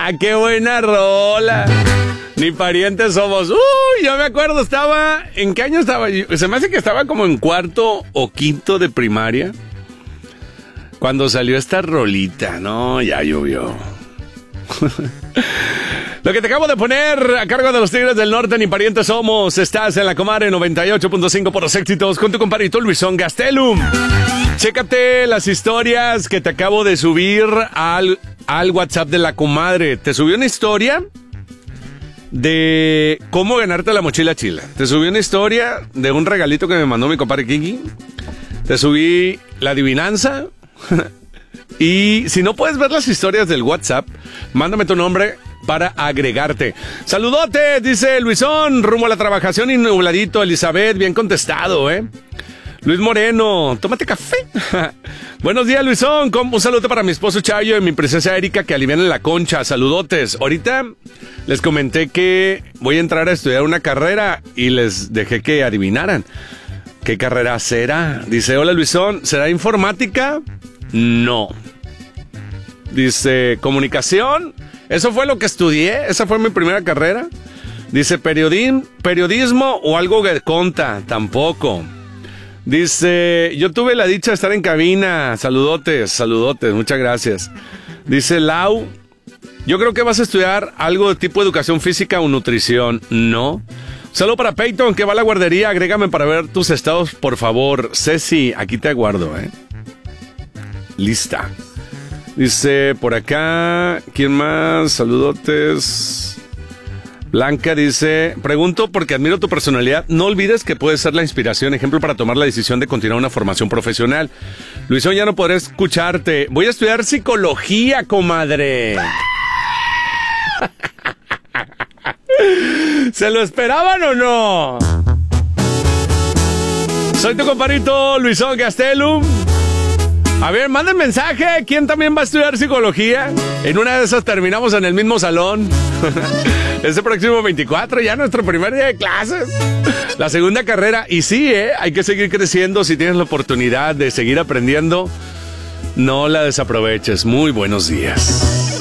¡Qué buena rola! Ni parientes somos. Yo me acuerdo, estaba... ¿En qué año estaba? Se me hace que estaba como en cuarto o quinto de primaria. Cuando salió esta rolita. No, ya llovió. Lo que te acabo de poner a cargo de los Tigres del Norte, Ni parientes somos. Estás en la Comadre 98.5 por los éxitos con tu compadrito Luisón Gastelum. Chécate las historias que te acabo de subir al WhatsApp de la Comadre. Te subí una historia de cómo ganarte la mochila chila. Te subí una historia de un regalito que me mandó mi compadre Kiki. Te subí la adivinanza. Y si no puedes ver las historias del WhatsApp, mándame tu nombre para agregarte. Saludote, dice Luisón, rumbo a la trabajación y nubladito. Elizabeth, bien contestado, Luis Moreno, tómate café. Buenos días, Luisón. Un saludo para mi esposo Chayo y mi princesa Erika que alivianan la concha. Saludotes. Ahorita les comenté que voy a entrar a estudiar una carrera y les dejé que adivinaran. ¿Qué carrera será? Dice, hola Luisón, ¿será informática? No. Dice, ¿comunicación? Eso fue lo que estudié, esa fue mi primera carrera. Dice, periodismo o algo que conta, tampoco. Dice, yo tuve la dicha de estar en cabina. Saludotes, muchas gracias. Dice Lau, yo creo que vas a estudiar algo de tipo educación física o nutrición. No. Saludo para Peyton, que va a la guardería. Agrégame para ver tus estados, por favor. Ceci, aquí te aguardo, Lista. Dice por acá, ¿quién más? Saludotes. Blanca dice, pregunto porque admiro tu personalidad. No olvides que puedes ser la inspiración, ejemplo para tomar la decisión de continuar una formación profesional. Luisón, ya no podré escucharte. Voy a estudiar psicología, comadre. ¿Se lo esperaban o no? Soy tu compadrito Luisón Gastelum. A ver, manden mensaje. ¿Quién también va a estudiar psicología? En una de esas terminamos en el mismo salón. Este próximo 24, ya nuestro primer día de clases. La segunda carrera. Y sí, hay que seguir creciendo. Si tienes la oportunidad de seguir aprendiendo, no la desaproveches. Muy buenos días.